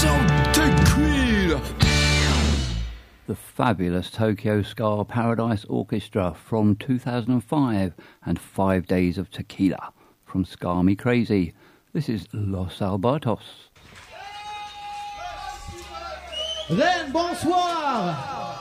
some tequila. The fabulous Tokyo Ska Paradise Orchestra from 2005 and 5 Days of Tequila from Ska Me Crazy. This is Los Albertos. Rennes, bonsoir.